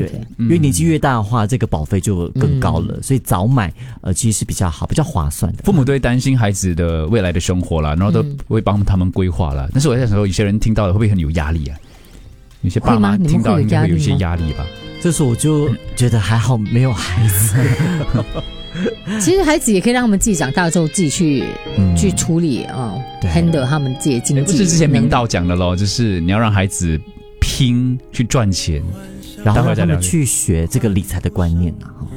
对，因为年纪越大的话，这个保费就更高了，所以早买其实是比较好，比较划算的。 父母都会担心孩子的未来的生活啦，然后都会帮他们规划啦。但是我在想说，有些人听到了会不会很有压力啊？有些爸妈听到应该会有一些压力吧。 这时候我就觉得还好没有孩子。 其实孩子也可以让他们自己长大之后自己去处理handle 他们自己的经济。 不是之前明道讲的咯，就是你要让孩子拼去赚钱， 然后让他们去学这个理财的观念啊。